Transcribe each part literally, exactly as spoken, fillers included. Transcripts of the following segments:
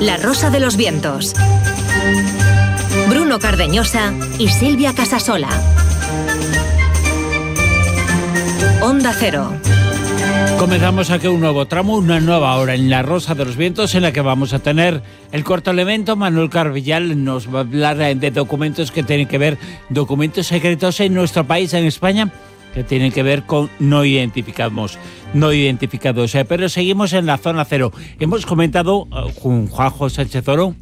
La Rosa de los Vientos. Bruno Cardeñosa y Silvia Casasola. Onda Cero. Comenzamos aquí un nuevo tramo, una nueva hora en La Rosa de los Vientos, en la que vamos a tener el cuarto elemento. Manuel Carvillal nos va a hablar de documentos que tienen que ver, documentos secretos en nuestro país, en España, que tienen que ver con no identificados, no identificados. Pero seguimos en la zona cero. Hemos comentado con Juanjo Sánchez Oro,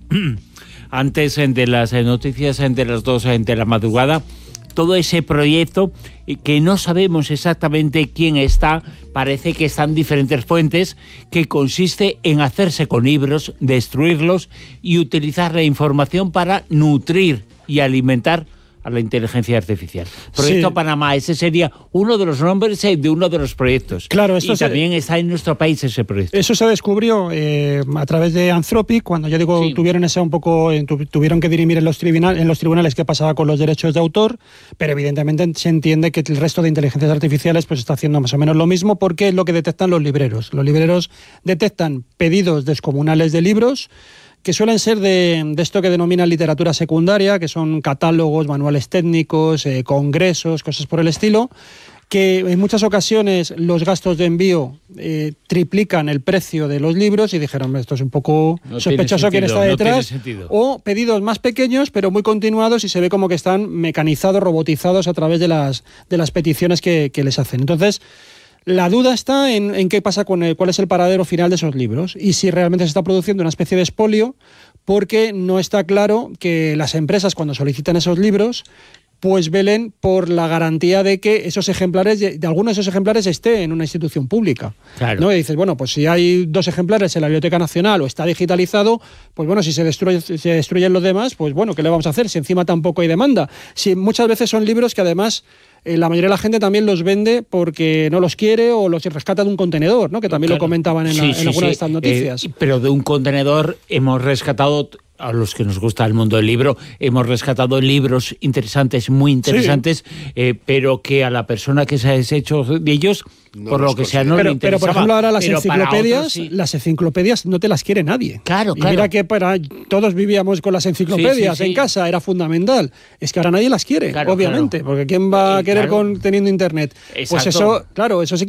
antes de las noticias de las dos de la madrugada, todo ese proyecto que no sabemos exactamente quién está, parece que están diferentes fuentes, que consiste en hacerse con libros, destruirlos y utilizar la información para nutrir y alimentar a la inteligencia artificial. Proyecto sí. Panamá, ese sería uno de los nombres de uno de los proyectos. Claro, esto y se, también está en nuestro país ese proyecto. Eso se descubrió eh, a través de Anthropic, cuando yo digo sí. tuvieron ese un poco, tuvieron que dirimir en los, tribunal, en los tribunales qué pasaba con los derechos de autor, pero evidentemente se entiende que el resto de inteligencias artificiales pues está haciendo más o menos lo mismo, porque es lo que detectan los libreros. Los libreros detectan pedidos descomunales de libros, que suelen ser de, de esto que denominan literatura secundaria, que son catálogos, manuales técnicos, eh, congresos, cosas por el estilo, que en muchas ocasiones los gastos de envío eh, triplican el precio de los libros, y dijeron, esto es un poco no sospechoso quién está detrás, no o pedidos más pequeños pero muy continuados, y se ve como que están mecanizados, robotizados a través de las, de las peticiones que, que les hacen. Entonces, la duda está en, en qué pasa con el, cuál es el paradero final de esos libros y si realmente se está produciendo una especie de expolio, porque no está claro que las empresas, cuando solicitan esos libros, pues velen por la garantía de que esos ejemplares, de algunos de esos ejemplares esté en una institución pública. Claro. ¿No? Y dices, bueno, pues si hay dos ejemplares en la Biblioteca Nacional o está digitalizado, pues bueno, si se, destruye, se destruyen los demás, pues bueno, ¿qué le vamos a hacer? Si encima tampoco hay demanda. Si muchas veces son libros que además eh, la mayoría de la gente también los vende porque no los quiere o los rescata de un contenedor, ¿no? Que también claro. lo comentaban en, sí, la, en sí, alguna sí. de estas noticias. Eh, pero de un contenedor hemos rescatado, a los que nos gusta el mundo del libro, hemos rescatado libros interesantes, muy interesantes, sí. eh, pero que a la persona que se ha deshecho de ellos, no por lo que sea, no pero, le interesaba. Pero, por ejemplo, ahora las pero enciclopedias, otros, sí. las enciclopedias no te las quiere nadie. Claro, y claro. mira que para, todos vivíamos con las enciclopedias sí, sí, sí. en casa, era fundamental. Es que ahora nadie las quiere, claro, obviamente, claro. porque ¿quién va a querer claro. con teniendo internet? Exacto. Pues eso, claro, eso sí que